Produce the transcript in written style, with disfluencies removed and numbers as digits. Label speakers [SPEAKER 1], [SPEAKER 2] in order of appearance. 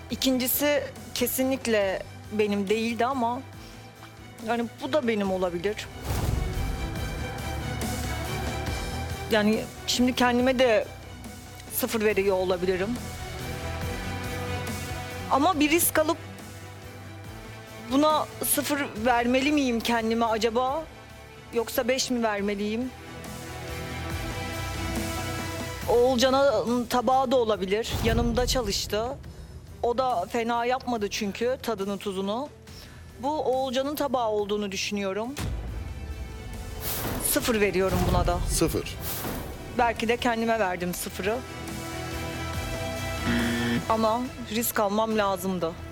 [SPEAKER 1] İkincisi kesinlikle benim değildi ama yani bu da benim olabilir. Yani şimdi kendime de 0 veriyor olabilirim. Ama bir risk alıp buna 0 vermeli miyim kendime acaba? Yoksa 5 mi vermeliyim? Oğulcan'ın tabağı da olabilir. Yanımda çalıştı. O da fena yapmadı çünkü tadını tuzunu. Bu Oğulcan'ın tabağı olduğunu düşünüyorum. 0 veriyorum buna da.
[SPEAKER 2] 0.
[SPEAKER 1] Belki de kendime verdim 0'ı. Ama risk almam lazımdı.